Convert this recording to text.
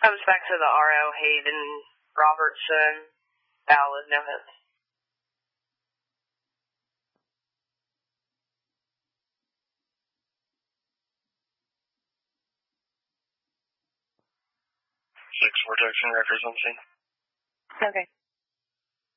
Comes back to the RO Hayden Robertson. Valid, no hits. Six Vortex and records on scene. Okay.